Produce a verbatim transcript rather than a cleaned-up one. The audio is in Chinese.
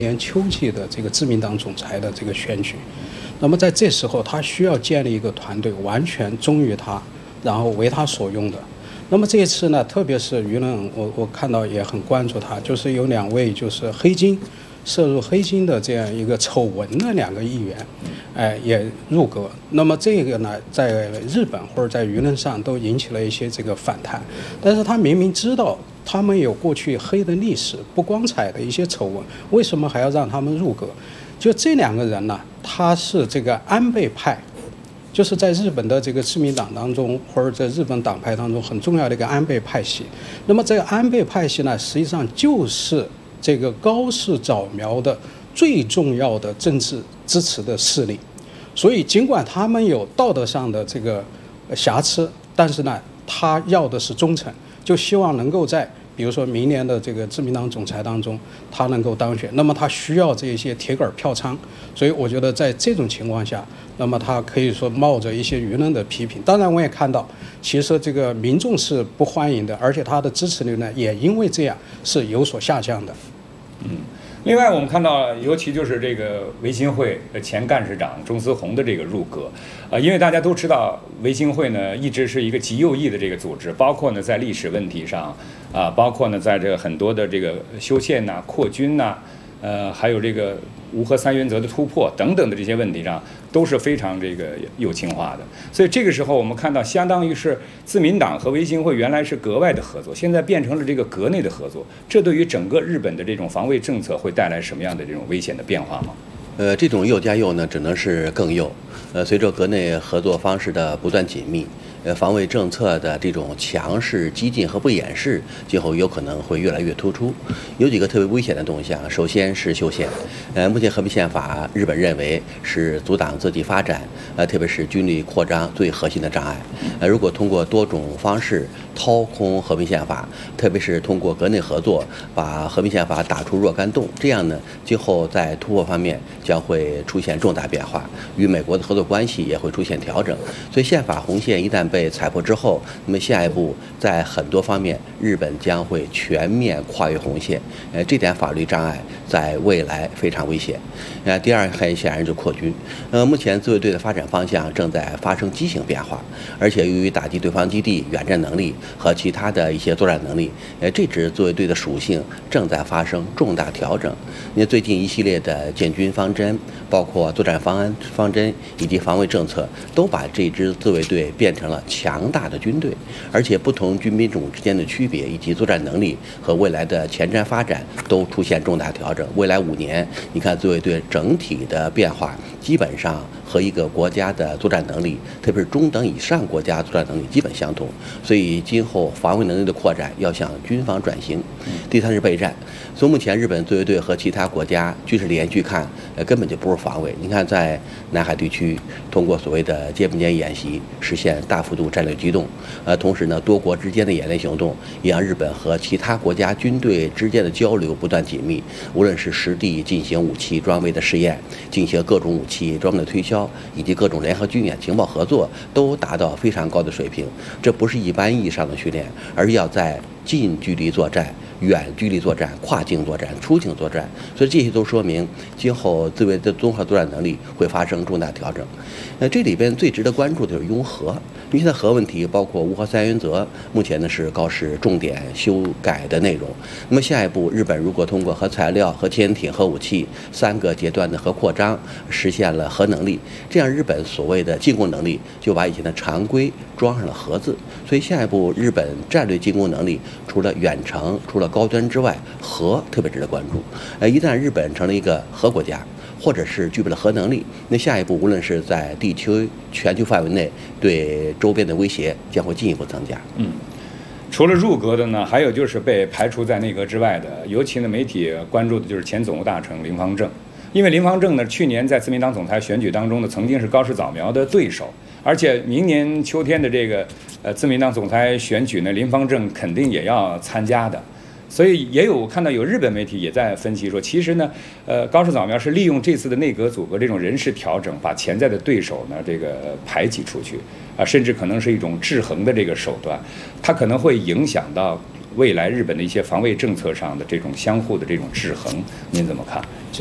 年秋季的这个自民党总裁的这个选举，那么在这时候，他需要建立一个团队，完全忠于他，然后为他所用的。那么这一次呢，特别是舆论，我我看到也很关注他，就是有两位就是黑金涉入黑金的这样一个丑闻的两个议员，哎，也入阁。那么这个呢，在日本或者在舆论上都引起了一些这个反弹。但是他明明知道他们有过去黑的历史、不光彩的一些丑闻，为什么还要让他们入阁？就这两个人呢，他是这个安倍派。就是在日本的这个自民党当中，或者在日本党派当中很重要的一个安倍派系。那么这个安倍派系呢，实际上就是这个高市早苗的最重要的政治支持的势力。所以尽管他们有道德上的这个瑕疵，但是呢，他要的是忠诚，就希望能够在比如说明年的这个自民党总裁当中，他能够当选，那么他需要这些铁杆票仓，所以我觉得在这种情况下，那么他可以说冒着一些舆论的批评。当然，我也看到，其实这个民众是不欢迎的，而且他的支持率呢，也因为这样是有所下降的。 嗯。另外，我们看到，尤其就是这个维新会的前干事长钟思宏的这个入阁，啊、呃，因为大家都知道，维新会呢一直是一个极右翼的这个组织，包括呢在历史问题上，啊、呃，包括呢在这个很多的这个修宪呐、扩军呐，呃，还有这个无核三原则的突破等等的这些问题上，都是非常这个右倾化的。所以这个时候，我们看到，相当于是自民党和维新会原来是阁外的合作，现在变成了这个阁内的合作。这对于整个日本的这种防卫政策会带来什么样的这种危险的变化吗？ 呃，这种右加右呢，只能是更右。呃，随着阁内合作方式的不断紧密，呃，防卫政策的这种强势、激进和不掩饰，今后有可能会越来越突出。有几个特别危险的动向，首先是修宪。呃，目前和平宪法，日本认为是阻挡自己发展，呃，特别是军力扩张最核心的障碍。呃，如果通过多种方式掏空和平宪法，特别是通过阁内合作把和平宪法打出若干洞，这样呢，今后在突破方面将会出现重大变化，与美国的合作关系也会出现调整。所以宪法红线一旦被踩破之后，那么下一步在很多方面，日本将会全面跨越红线。呃，这点法律障碍在未来非常危险。呃，第二很显然就是扩军。呃，目前自卫队的发展方向正在发生畸形变化，而且由于打击对方基地、远战能力和其他的一些作战能力，呃，这支自卫队的属性正在发生重大调整。因为最近一系列的建军方针，包括作战方案方针以及防卫政策，都把这支自卫队变成了强大的军队，而且不同军兵种之间的区别以及作战能力和未来的前瞻发展都出现重大调整。未来五年，你看自卫队整体的变化，基本上和一个国家的作战能力，特别是中等以上国家作战能力基本相同。所以今后防卫能力的扩展要向军方转型。第三是备战。从目前日本自卫队和其他国家军事联去看，呃，根本就不是防卫。你看，在南海地区通过所谓的肩并肩演习，实现大幅度战略机动。呃，同时呢，多国之间的演练行动也让日本和其他国家军队之间的交流不断紧密。无论是实地进行武器装备的试验，进行各种武器装备的推销，以及各种联合军演情报合作，都达到非常高的水平。这不是一般意义上的训练，而是要在近距离作战、远距离作战、跨境作战、出境作战，所以这些都说明今后自卫的综合作战能力会发生重大调整。那这里边最值得关注的就是拥核，因为现在核问题包括无核三原则，目前呢是高市重点修改的内容。那么下一步，日本如果通过核材料、核潜艇、核武器三个阶段的核扩张，实现了核能力，这样日本所谓的进攻能力就把以前的常规装上了核字。所以下一步，日本战略进攻能力除了远程、除了高端之外，核特别值得关注。呃，一旦日本成了一个核国家，或者是具备了核能力，那下一步无论是在地区、全球范围内对周边的威胁将会进一步增加。 嗯，除了入阁的呢，还有就是被排除在内阁之外的，尤其呢媒体关注的就是前总务大臣林芳正，因为林芳正呢去年在自民党总裁选举当中呢，曾经是高市早苗的对手，而且明年秋天的这个呃自民党总裁选举呢，林芳正肯定也要参加的。所以也有看到有日本媒体也在分析说，其实呢，呃，高市早苗是利用这次的内阁组阁这种人事调整，把潜在的对手呢这个排挤出去，啊，甚至可能是一种制衡的这个手段，它可能会影响到未来日本的一些防卫政策上的这种相互的这种制衡，您怎么看？